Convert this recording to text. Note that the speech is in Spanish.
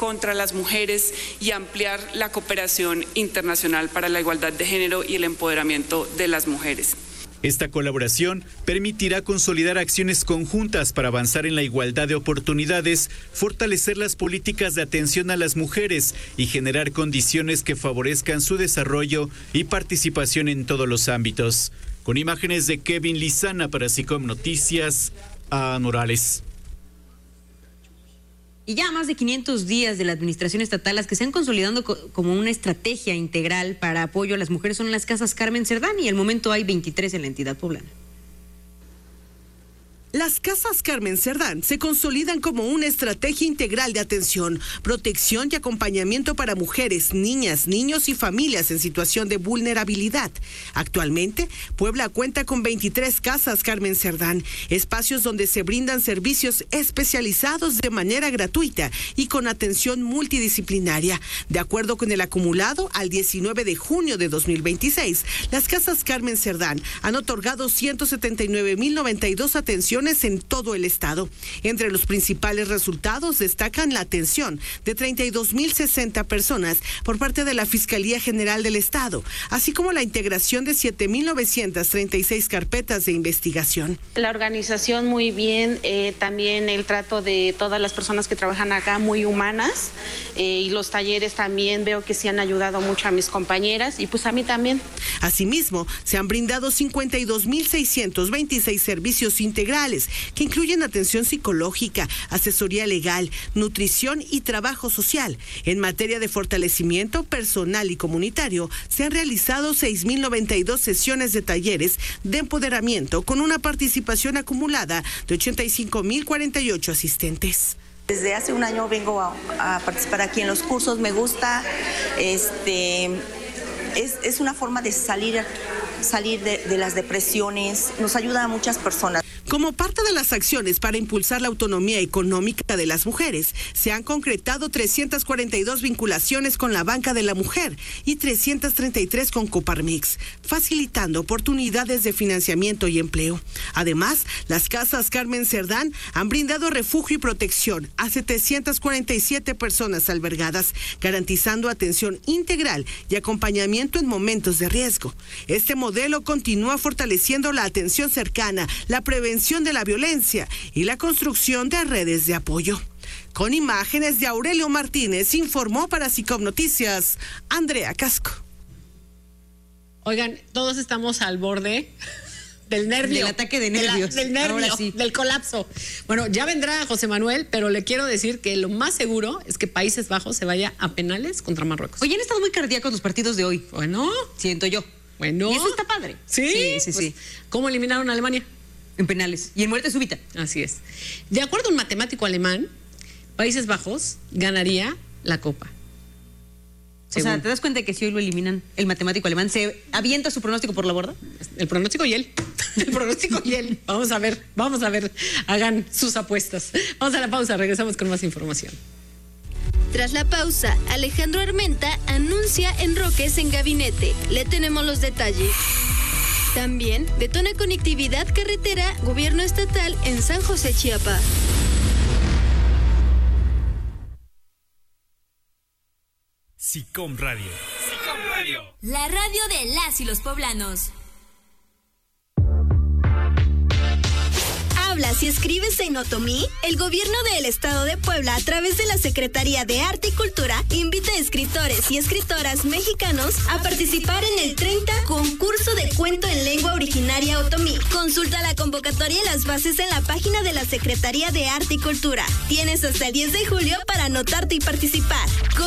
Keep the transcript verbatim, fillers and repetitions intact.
contra las mujeres y ampliar la cooperación internacional para la igualdad de género y el empoderamiento de las mujeres. Esta colaboración permitirá consolidar acciones conjuntas para avanzar en la igualdad de oportunidades, fortalecer las políticas de atención a las mujeres y generar condiciones que favorezcan su desarrollo y participación en todos los ámbitos. Con imágenes de Kevin Lizana para SICOM Noticias, a Morales. Y ya más de quinientos días de la administración estatal, las que se han consolidando co- como una estrategia integral para apoyo a las mujeres son las casas Carmen Cerdán, y al momento hay veintitrés en la entidad poblana. Las casas Carmen Cerdán se consolidan como una estrategia integral de atención, protección y acompañamiento para mujeres, niñas, niños y familias en situación de vulnerabilidad. Actualmente, Puebla cuenta con veintitrés casas Carmen Cerdán, espacios donde se brindan servicios especializados de manera gratuita y con atención multidisciplinaria. De acuerdo con el acumulado, al diecinueve de junio de dos mil veintiséis, las casas Carmen Cerdán han otorgado ciento setenta y nueve mil noventa y dos atenciones en todo el estado. Entre los principales resultados destacan la atención de treinta y dos mil sesenta personas por parte de la Fiscalía General del Estado, así como la integración de siete mil novecientas treinta y seis carpetas de investigación. La organización muy bien, eh, también el trato de todas las personas que trabajan acá muy humanas, eh, y los talleres también veo que sí han ayudado mucho a mis compañeras y pues a mí también. Asimismo, se han brindado cincuenta y dos mil seiscientos veintiséis servicios integrales que incluyen atención psicológica, asesoría legal, nutrición y trabajo social. En materia de fortalecimiento personal y comunitario, se han realizado seis mil noventa y dos sesiones de talleres de empoderamiento con una participación acumulada de ochenta y cinco mil cuarenta y ocho asistentes. Desde hace un año vengo a, a participar aquí en los cursos, me gusta, este, es, es una forma de salir, salir de, de las depresiones, nos ayuda a muchas personas. Como parte de las acciones para impulsar la autonomía económica de las mujeres, se han concretado trescientas cuarenta y dos vinculaciones con la Banca de la Mujer y trescientas treinta y tres con Coparmex, facilitando oportunidades de financiamiento y empleo. Además, las casas Carmen Cerdán han brindado refugio y protección a setecientas cuarenta y siete personas albergadas, garantizando atención integral y acompañamiento en momentos de riesgo. Este modelo continúa fortaleciendo la atención cercana, la prevención de la violencia y la construcción de redes de apoyo. Con imágenes de Aurelio Martínez, informó para SICOM Noticias, Andrea Casco. Oigan, todos estamos al borde del nervio. Del ataque de nervios. De la, del nervio, Ahora sí. Del colapso. Bueno, ya vendrá José Manuel, pero le quiero decir que lo más seguro es que Países Bajos se vaya a penales contra Marruecos. Oye, han estado muy cardíacos los partidos de hoy. Bueno. Siento yo. Bueno. Y eso está padre. Sí, Sí, sí, pues, sí. ¿Cómo eliminaron a Alemania? En penales. Y en muerte súbita. Así es. De acuerdo a un matemático alemán, Países Bajos ganaría la Copa. O sea, ¿te das cuenta de que si hoy lo eliminan, el matemático alemán se avienta su pronóstico por la borda? El pronóstico y él. El pronóstico y él. Vamos a ver, vamos a ver. Hagan sus apuestas. Vamos a la pausa, regresamos con más información. Tras la pausa, Alejandro Armenta anuncia enroques en gabinete. Le tenemos los detalles. También detona conectividad carretera, gobierno estatal en San José, Chiapas. SICOM Radio. SICOM Radio. La radio de las y los poblanos. ¿Hablas y escribes en Otomí? El gobierno del estado de Puebla, a través de la Secretaría de Arte y Cultura, invita a escritores y escritoras mexicanos a participar en el treinta concurso de cuento en lengua originaria Otomí. Consulta la convocatoria y las bases en la página de la Secretaría de Arte y Cultura. Tienes hasta el diez de julio para anotarte y participar.